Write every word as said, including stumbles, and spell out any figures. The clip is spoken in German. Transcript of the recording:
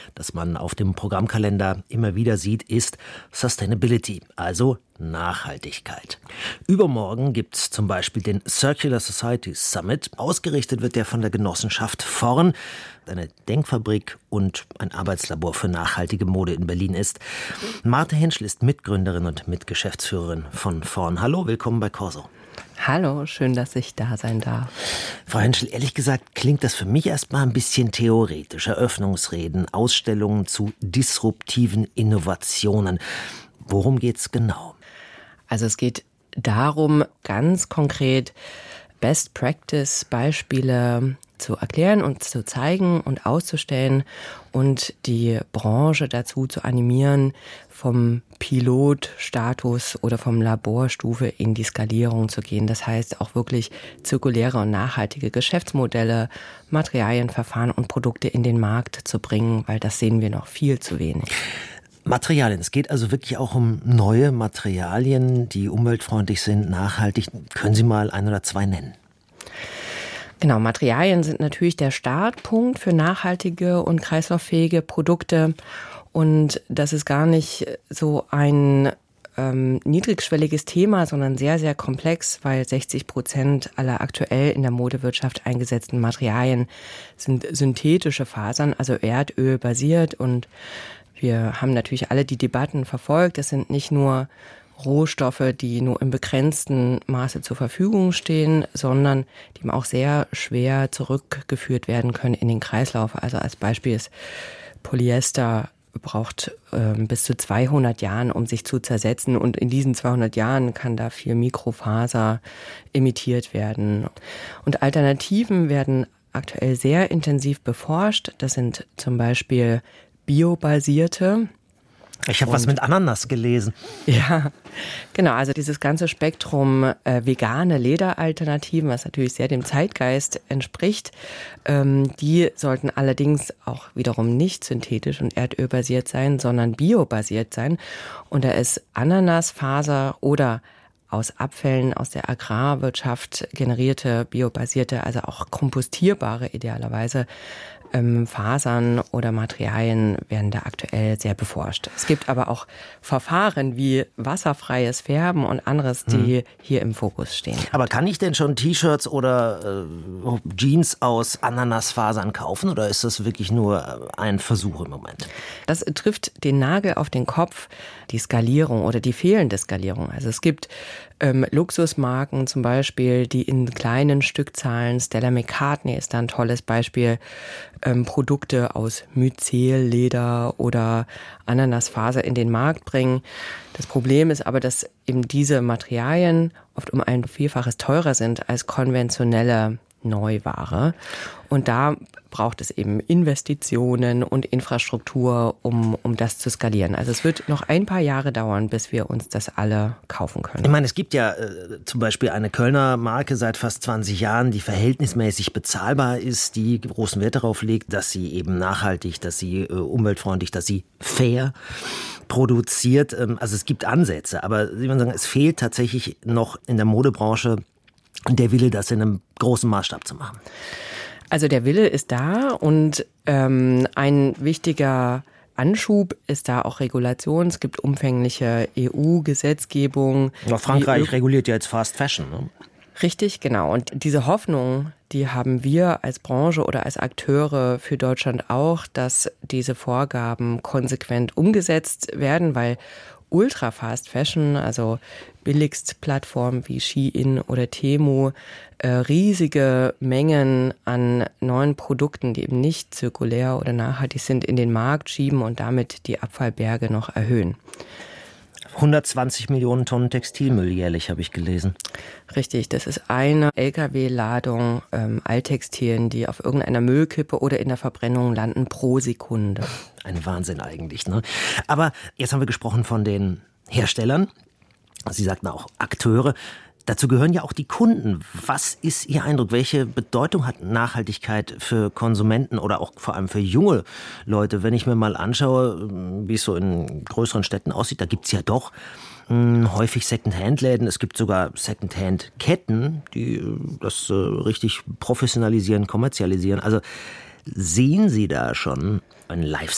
das man auf dem Programmkalender immer wieder sieht, ist Sustainability, also Nachhaltigkeit. Übermorgen gibt es zum Beispiel den Circular Society Summit. Ausgerichtet wird der von der Genossenschaft Vorn, eine Denkfabrik und ein Arbeitslabor für nachhaltige Mode in Berlin ist. Marthe Henschel ist Mitgründerin und Mitgeschäftsführerin von Vorn. Hallo, willkommen bei Corso. Hallo, schön, dass ich da sein darf. Frau Henschel, ehrlich gesagt klingt das für mich erstmal ein bisschen theoretisch. Eröffnungsreden, Ausstellungen zu disruptiven Innovationen. Worum geht's genau? Also es geht darum, ganz konkret Best Practice Beispiele zu erklären und zu zeigen und auszustellen und die Branche dazu zu animieren, vom Pilotstatus oder vom Laborstufe in die Skalierung zu gehen. Das heißt auch wirklich zirkuläre und nachhaltige Geschäftsmodelle, Materialien, Verfahren und Produkte in den Markt zu bringen, weil das sehen wir noch viel zu wenig. Materialien. Es geht also wirklich auch um neue Materialien, die umweltfreundlich sind, nachhaltig. Können Sie mal ein oder zwei nennen? Genau, Materialien sind natürlich der Startpunkt für nachhaltige und kreislauffähige Produkte. Und das ist gar nicht so ein ähm, niedrigschwelliges Thema, sondern sehr, sehr komplex, weil sechzig Prozent aller aktuell in der Modewirtschaft eingesetzten Materialien sind synthetische Fasern, also Erdöl basiert. Und wir haben natürlich alle die Debatten verfolgt. Das sind nicht nur Rohstoffe, die nur im begrenzten Maße zur Verfügung stehen, sondern die auch sehr schwer zurückgeführt werden können in den Kreislauf. Also als Beispiel ist Polyester braucht äh, bis zu zweihundert Jahren, um sich zu zersetzen. Und in diesen zweihundert Jahren kann da viel Mikrofaser emittiert werden. Und Alternativen werden aktuell sehr intensiv beforscht. Das sind zum Beispiel biobasierte. Ich habe was mit Ananas gelesen. Ja, genau. Also dieses ganze Spektrum äh, vegane Lederalternativen, was natürlich sehr dem Zeitgeist entspricht, ähm, die sollten allerdings auch wiederum nicht synthetisch und erdölbasiert sein, sondern biobasiert sein. Und da ist Ananasfaser oder aus Abfällen aus der Agrarwirtschaft generierte, biobasierte, also auch kompostierbare idealerweise, Ähm, Fasern oder Materialien werden da aktuell sehr beforscht. Es gibt aber auch Verfahren wie wasserfreies Färben und anderes, die hm. hier im Fokus stehen. Aber kann ich denn schon T-Shirts oder äh, Jeans aus Ananasfasern kaufen oder ist das wirklich nur ein Versuch im Moment? Das trifft den Nagel auf den Kopf, die Skalierung oder die fehlende Skalierung. Also es gibt ähm, Luxusmarken zum Beispiel, die in kleinen Stückzahlen, Stella McCartney ist da ein tolles Beispiel, ähm, Produkte aus Myzelleder oder Ananasfaser in den Markt bringen. Das Problem ist aber, dass eben diese Materialien oft um ein Vielfaches teurer sind als konventionelle Neuware. Und da braucht es eben Investitionen und Infrastruktur, um, um das zu skalieren. Also es wird noch ein paar Jahre dauern, bis wir uns das alle kaufen können. Ich meine, es gibt ja äh, zum Beispiel eine Kölner Marke seit fast zwanzig Jahren, die verhältnismäßig bezahlbar ist, die großen Wert darauf legt, dass sie eben nachhaltig, dass sie äh, umweltfreundlich, dass sie fair produziert. Ähm, also es gibt Ansätze, aber wie man sagen, es fehlt tatsächlich noch in der Modebranche der Wille, das in einem großen Maßstab zu machen. Also der Wille ist da und ähm, ein wichtiger Anschub ist da auch Regulation. Es gibt umfängliche E U-Gesetzgebung. Ja, Frankreich die, reguliert ja jetzt Fast Fashion, ne? Richtig, genau. Und diese Hoffnung, die haben wir als Branche oder als Akteure für Deutschland auch, dass diese Vorgaben konsequent umgesetzt werden, weil Ultra Fast Fashion, also Billigstplattformen wie Shein oder Temu, äh, riesige Mengen an neuen Produkten, die eben nicht zirkulär oder nachhaltig sind, in den Markt schieben und damit die Abfallberge noch erhöhen. hundertzwanzig Millionen Tonnen Textilmüll jährlich, habe ich gelesen. Richtig, das ist eine L K W-Ladung ähm, Alttextilien, die auf irgendeiner Müllkippe oder in der Verbrennung landen pro Sekunde. Ein Wahnsinn eigentlich, ne? Aber jetzt haben wir gesprochen von den Herstellern. Sie sagten auch Akteure. Dazu gehören ja auch die Kunden. Was ist Ihr Eindruck? Welche Bedeutung hat Nachhaltigkeit für Konsumenten oder auch vor allem für junge Leute? Wenn ich mir mal anschaue, wie es so in größeren Städten aussieht, da gibt es ja doch mh, häufig Second-Hand-Läden. Es gibt sogar Second-Hand-Ketten, die das äh, richtig professionalisieren, kommerzialisieren. Also sehen Sie da schon einen Lifecycle